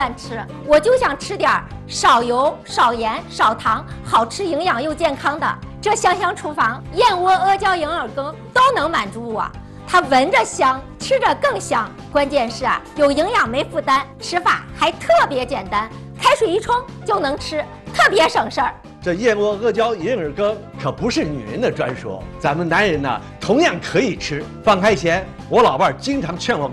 吃，我就想吃点少油、少盐、少糖，好吃、营养又健康的。这香香厨房燕窝、阿胶、银耳羹都能满足我。它闻着香，吃着更香。关键是有营养没负担，吃法还特别简单，开水一冲就能吃，特别省事儿。 这燕窝、阿胶、银耳羹可不是女人的专属，咱们男人呢同样可以吃。放开前，我老伴儿经常劝我